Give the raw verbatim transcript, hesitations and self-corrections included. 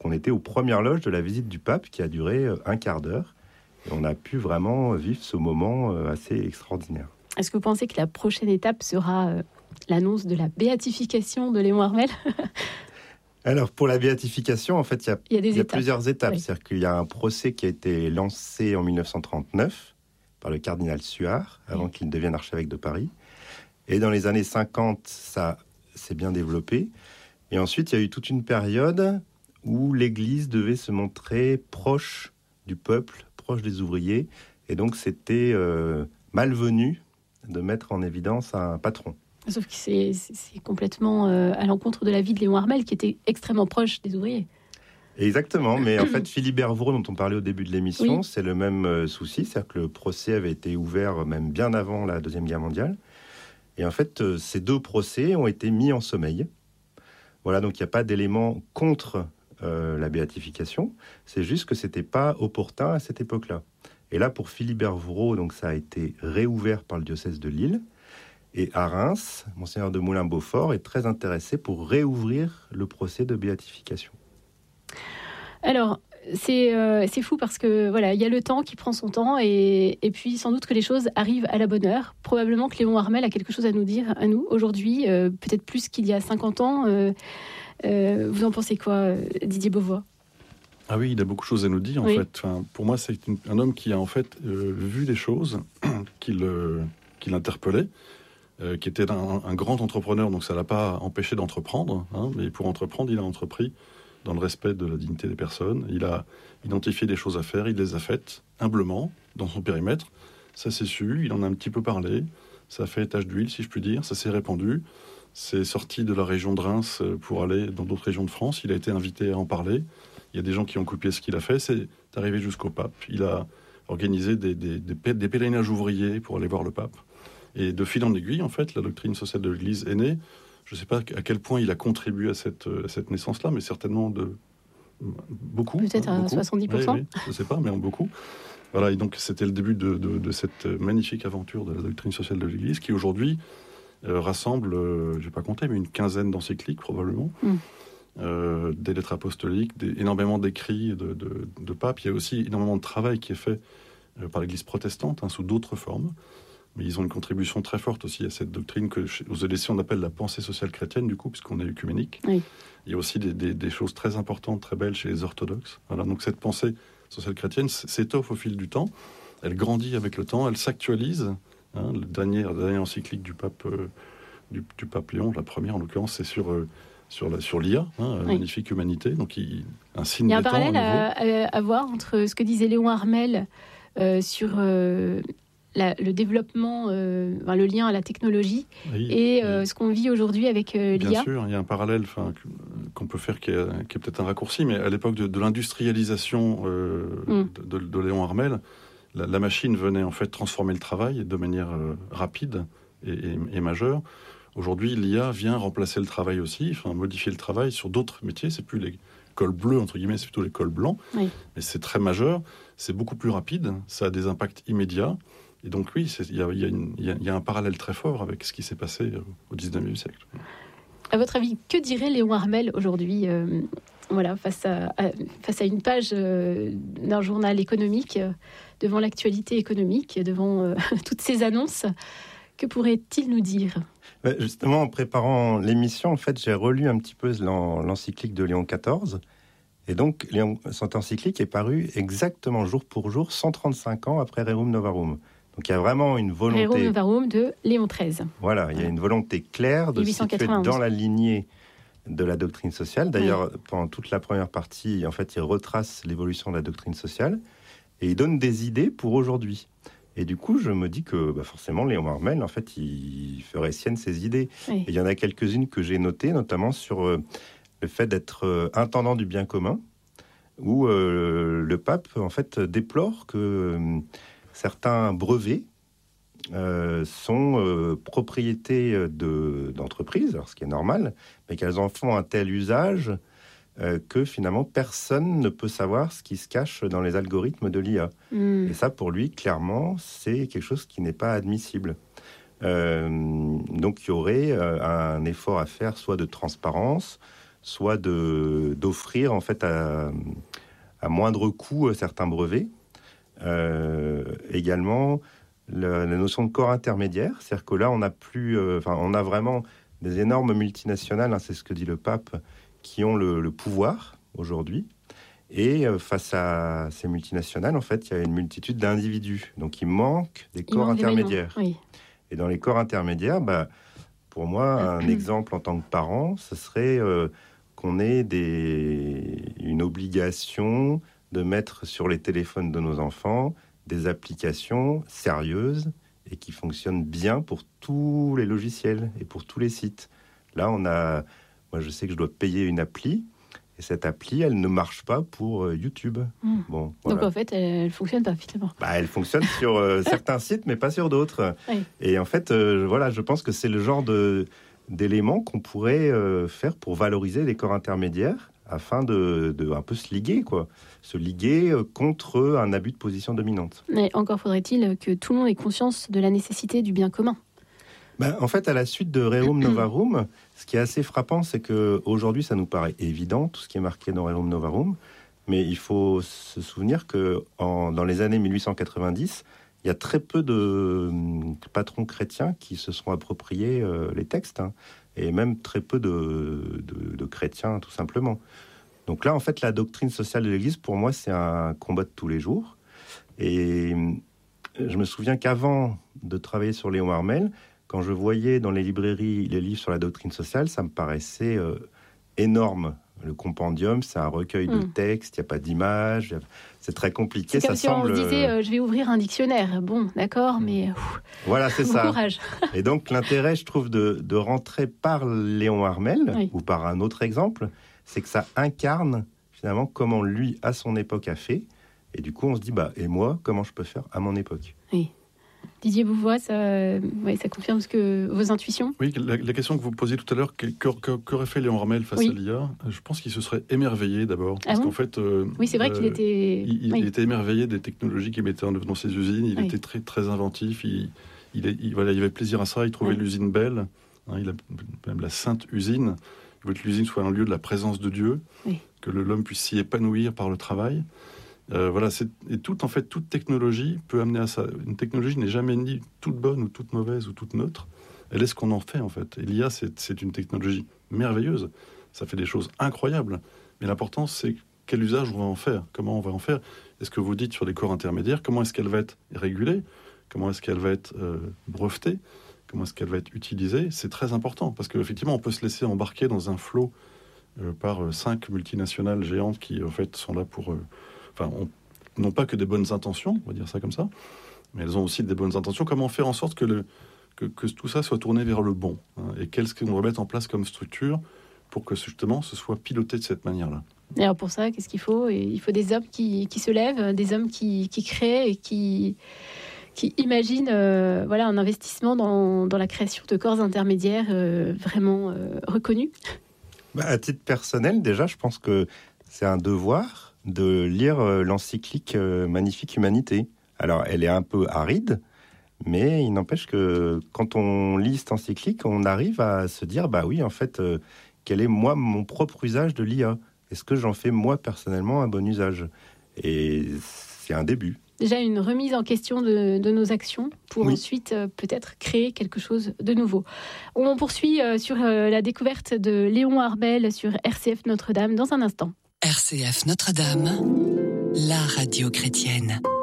Donc on était aux premières loges de la visite du pape qui a duré un quart d'heure. Et on a pu vraiment vivre ce moment assez extraordinaire. Est-ce que vous pensez que la prochaine étape sera euh, l'annonce de la béatification de Léon Harmel ? Alors, pour la béatification, en fait, il y a, il y a, des il y a étapes. plusieurs étapes. Oui. C'est-à-dire qu'il y a un procès qui a été lancé en dix-neuf cent trente-neuf par le cardinal Suard, avant oui. qu'il devienne archevêque de Paris. Et dans les années cinquante, ça s'est bien développé. Et ensuite, il y a eu toute une période où l'Église devait se montrer proche du peuple, proche des ouvriers. Et donc, c'était euh, malvenu de mettre en évidence un patron. Sauf que c'est, c'est complètement euh, à l'encontre de la vie de Léon Harmel, qui était extrêmement proche des ouvriers. Exactement, mais en fait, Philibert Vraud, dont on parlait au début de l'émission, oui. c'est le même euh, souci, c'est-à-dire que le procès avait été ouvert même bien avant la Deuxième Guerre mondiale. Et en fait, euh, ces deux procès ont été mis en sommeil. Voilà, donc il n'y a pas d'élément contre euh, la béatification, c'est juste que ce n'était pas opportun à cette époque-là. Et là, pour Philibert Vraud, donc, ça a été réouvert par le diocèse de Lille. Et à Reims, Monseigneur de Moulin-Beaufort est très intéressé pour réouvrir le procès de béatification. Alors, c'est, euh, c'est fou parce que voilà, il y a le temps qui prend son temps et, et puis sans doute que les choses arrivent à la bonne heure. Probablement que Léon Harmel a quelque chose à nous dire, à nous, aujourd'hui, euh, peut-être plus qu'il y a cinquante ans. Euh, euh, vous en pensez quoi, Didier Beauvois ? Ah oui, il a beaucoup de choses à nous dire, en oui. fait. Enfin, pour moi, c'est une, un homme qui a en fait euh, vu des choses qui, le, qui l'interpellaient. Euh, qui était un, un grand entrepreneur, donc ça ne l'a pas empêché d'entreprendre, hein, mais pour entreprendre, il a entrepris dans le respect de la dignité des personnes. Il a identifié des choses à faire, il les a faites humblement, dans son périmètre. Ça s'est su, il en a un petit peu parlé, ça a fait tache d'huile, si je puis dire, ça s'est répandu. C'est sorti de la région de Reims pour aller dans d'autres régions de France, il a été invité à en parler. Il y a des gens qui ont copié ce qu'il a fait, c'est arrivé jusqu'au pape. Il a organisé des, des, des, des pèlerinages ouvriers pour aller voir le pape. Et de fil en aiguille, en fait, la doctrine sociale de l'Église est née. Je ne sais pas à quel point il a contribué à cette, à cette naissance-là, mais certainement de beaucoup. Peut-être hein, à beaucoup. soixante-dix pour cent. Oui, oui, je ne sais pas, mais en beaucoup. Voilà, et donc c'était le début de, de, de cette magnifique aventure de la doctrine sociale de l'Église, qui aujourd'hui euh, rassemble, euh, je ne vais pas compter, mais une quinzaine d'encycliques probablement, mm. euh, des lettres apostoliques, des, énormément d'écrits de, de, de papes. Il y a aussi énormément de travail qui est fait euh, par l'Église protestante, hein, sous d'autres formes. Mais ils ont une contribution très forte aussi à cette doctrine que aux E D C on appelle la pensée sociale chrétienne, du coup, puisqu'on est œcuménique. Oui. Il y a aussi des, des, des choses très importantes, très belles chez les orthodoxes. Voilà, donc cette pensée sociale chrétienne s'étoffe au fil du temps, elle grandit avec le temps, elle s'actualise. Hein, le dernier, la dernière encyclique du pape, euh, du, du pape Léon, la première en l'occurrence, c'est sur, euh, sur, la, sur l'I A, hein, oui. Magnifique humanité. Donc il, un signe il y a un des parallèle temps, à, à, à voir entre ce que disait Léon Harmel euh, sur... Euh, La, le développement, euh, enfin, le lien à la technologie oui, et euh, oui. ce qu'on vit aujourd'hui avec euh, l'I A. Bien sûr, il y a un parallèle qu'on peut faire qui est, qui est peut-être un raccourci, mais à l'époque de, de l'industrialisation euh, mm. de, de, de Léon Harmel, la, la machine venait en fait transformer le travail de manière euh, rapide et, et, et majeure. Aujourd'hui, l'I A vient remplacer le travail aussi, enfin, modifier le travail sur d'autres métiers. C'est plus les cols bleus, entre guillemets, c'est plutôt les cols blancs. Oui. Mais c'est très majeur, c'est beaucoup plus rapide, ça a des impacts immédiats. Et donc oui, il y, y, y a un parallèle très fort avec ce qui s'est passé au dix-neuvième siècle. À votre avis, que dirait Léon Harmel aujourd'hui, euh, voilà, face à, à, face à une page euh, d'un journal économique, euh, devant l'actualité économique, devant euh, toutes ces annonces, que pourrait-il nous dire ? Justement, en préparant l'émission, en fait, j'ai relu un petit peu l'en, l'encyclique de Léon quatorze. Et donc, Léon, cette encyclique est parue exactement jour pour jour, cent trente-cinq ans après Rerum Novarum. Donc il y a vraiment une volonté... Rerum Novarum de Léon treize. Voilà, il y a une volonté claire de se situer dans la lignée de la doctrine sociale. D'ailleurs, oui. pendant toute la première partie, en fait, il retrace l'évolution de la doctrine sociale et il donne des idées pour aujourd'hui. Et du coup, je me dis que bah, forcément, Léon Harmel, en fait, il ferait sienne ses idées. Oui. Et il y en a quelques-unes que j'ai notées, notamment sur euh, le fait d'être euh, intendant du bien commun, où euh, le pape, en fait, déplore que... Euh, certains brevets euh, sont euh, propriétés de, d'entreprises, alors ce qui est normal, mais qu'elles en font un tel usage euh, que finalement personne ne peut savoir ce qui se cache dans les algorithmes de l'I A. Mmh. Et ça, pour lui, clairement, c'est quelque chose qui n'est pas admissible. Euh, donc il y aurait euh, un effort à faire, soit de transparence, soit de, d'offrir en fait à, à moindre coût certains brevets. Euh, également, le, la notion de corps intermédiaire, c'est-à-dire que là, on a plus, euh, enfin, on a vraiment des énormes multinationales, hein, c'est ce que dit le pape, qui ont le, le pouvoir aujourd'hui. Et euh, face à ces multinationales, en fait, il y a une multitude d'individus. Donc, il manque des il corps manque intermédiaires. Oui. Et dans les corps intermédiaires, bah, pour moi, un exemple en tant que parent, ce serait euh, qu'on ait des, une obligation de mettre sur les téléphones de nos enfants des applications sérieuses et qui fonctionnent bien pour tous les logiciels et pour tous les sites. Là, on a... Moi, je sais que je dois payer une appli. Et cette appli, elle ne marche pas pour euh, YouTube. Mmh. Bon, voilà. Donc en fait, elle ne fonctionne pas finalement. Bah, elle fonctionne sur euh, certains sites, mais pas sur d'autres. Oui. Et en fait, euh, voilà, je pense que c'est le genre de, d'éléments qu'on pourrait euh, faire pour valoriser les corps intermédiaires afin de, de un peu se liguer, quoi. Se liguer euh, contre un abus de position dominante. Mais encore faudrait-il que tout le monde ait conscience de la nécessité du bien commun. Ben, en fait, à la suite de Rerum Novarum, ce qui est assez frappant, c'est qu'aujourd'hui, ça nous paraît évident, tout ce qui est marqué dans Rerum Novarum, mais il faut se souvenir que en, dans les années mille huit cent quatre-vingt-dix, il y a très peu de patrons chrétiens qui se sont appropriés euh, les textes, hein, et même très peu de, de, de chrétiens, tout simplement. Donc là, en fait, la doctrine sociale de l'Église, pour moi, c'est un combat de tous les jours. Et je me souviens qu'avant de travailler sur Léon Harmel, quand je voyais dans les librairies les livres sur la doctrine sociale, ça me paraissait euh, énorme. Le compendium, c'est un recueil mmh. de textes, il n'y a pas d'image, a... c'est très compliqué. C'est comme ça si semble... on se disait, euh, je vais ouvrir un dictionnaire. Bon, d'accord, mais... Ouf, voilà, c'est bon ça. Courage. Et donc, l'intérêt, je trouve, de, de rentrer par Léon Harmel, oui. ou par un autre exemple, c'est que ça incarne, finalement, comment lui, à son époque, a fait. Et du coup, on se dit, bah, et moi, comment je peux faire à mon époque ? Oui. Didier Bouvois, ça, ouais, ça confirme ce que, vos intuitions ? Oui, la, la question que vous posiez tout à l'heure, qu'aurait fait Léon Harmel face oui. à l'I A ? Je pense qu'il se serait émerveillé d'abord. Ah parce bon qu'en fait, euh, oui, c'est vrai euh, qu'il était... Il, oui. il était émerveillé des technologies qu'il mettait en œuvre dans ses usines. Il oui. était très, très inventif. Il, il, il, voilà, il avait plaisir à ça. Il trouvait oui. l'usine belle. Hein, il a même la sainte usine. Il veut que l'usine soit un lieu de la présence de Dieu, oui. que le, l'homme puisse s'y épanouir par le travail. Euh, voilà, c'est, et toute, en fait, toute technologie peut amener à ça. Une technologie n'est jamais ni toute bonne ou toute mauvaise ou toute neutre. Elle est ce qu'on en fait, en fait. Et l'I A, c'est, c'est une technologie merveilleuse. Ça fait des choses incroyables. Mais l'important, c'est quel usage on va en faire. Comment on va en faire. Est-ce que vous dites sur les corps intermédiaires, comment est-ce qu'elle va être régulée ? Comment est-ce qu'elle va être euh, brevetée ? Comment est-ce qu'elle va être utilisée ? C'est très important. Parce qu'effectivement, on peut se laisser embarquer dans un flot euh, par euh, cinq multinationales géantes qui, en fait, sont là pour... Euh, Enfin, on, non pas que des bonnes intentions, on va dire ça comme ça, mais elles ont aussi des bonnes intentions. Comment faire en sorte que, le, que, que tout ça soit tourné vers le bon, hein, et qu'est-ce qu'on doit mettre en place comme structure pour que justement ce soit piloté de cette manière-là. Et alors pour ça, qu'est-ce qu'il faut ? Il faut des hommes qui, qui se lèvent, des hommes qui, qui créent et qui, qui imaginent euh, voilà, un investissement dans, dans la création de corps intermédiaires euh, vraiment euh, reconnus. Bah, à titre personnel, déjà, je pense que c'est un devoir de lire euh, l'encyclique euh, Magnifique Humanité. Alors, elle est un peu aride, mais il n'empêche que quand on lit cette encyclique, on arrive à se dire, bah oui, en fait, euh, quel est, moi, mon propre usage de l'I A ? Est-ce que j'en fais, moi, personnellement, un bon usage ? Et c'est un début. Déjà, une remise en question de, de nos actions pour oui. ensuite, euh, peut-être, créer quelque chose de nouveau. On poursuit euh, sur euh, la découverte de Léon Harmel sur R C F Notre-Dame dans un instant. R C F Notre-Dame, la radio chrétienne.